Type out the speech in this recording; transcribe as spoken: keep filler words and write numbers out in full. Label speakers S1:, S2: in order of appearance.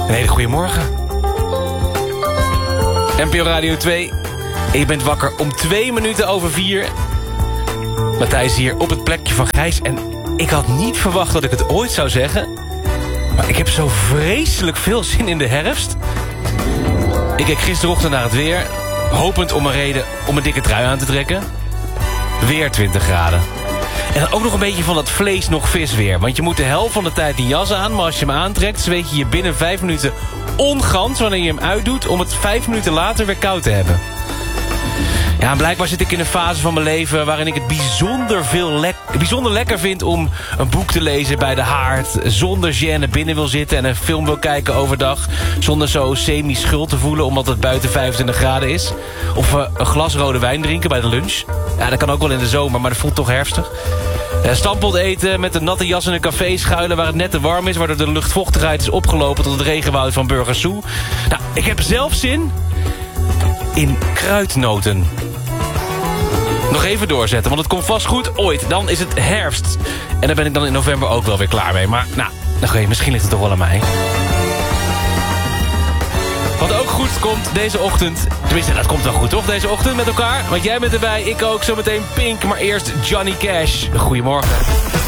S1: Een hele goede morgen. N P O Radio twee. En je bent wakker om twee minuten over vier. Matthijs hier op het plekje van Gijs. En ik had niet verwacht dat ik het ooit zou zeggen. Maar ik heb zo vreselijk veel zin in de herfst. Ik keek gisterochtend naar het weer. Hopend om een reden om een dikke trui aan te trekken. Weer twintig graden. En dan ook nog een beetje van dat vlees nog vis weer. Want je moet de helft van de tijd die jas aan. Maar als je hem aantrekt, zweet je je binnen vijf minuten ongans wanneer je hem uitdoet. Om het vijf minuten later weer koud te hebben. Ja, en blijkbaar zit ik in een fase van mijn leven waarin ik het bijzonder, veel lek bijzonder lekker vind om een boek te lezen bij de haard. Zonder gêne binnen wil zitten en een film wil kijken overdag. Zonder zo semi-schuld te voelen omdat het buiten vijfentwintig graden is. Of uh, een glas rode wijn drinken bij de lunch. Ja, dat kan ook wel in de zomer, maar dat voelt toch herfstig. Uh, stampot eten met een natte jas in een café schuilen waar het net te warm is. Waardoor de luchtvochtigheid is opgelopen tot het regenwoud van Burgersoe. Nou, ik heb zelf zin in kruidnoten. Nog even doorzetten, want het komt vast goed ooit. Dan is het herfst. En daar ben ik dan in november ook wel weer klaar mee. Maar nou, nog even, misschien ligt het toch wel aan mij. Wat ook goed komt deze ochtend. Tenminste, dat komt wel goed toch, deze ochtend met elkaar. Want jij bent erbij, ik ook, zometeen Pink. Maar eerst Johnny Cash. Goedemorgen.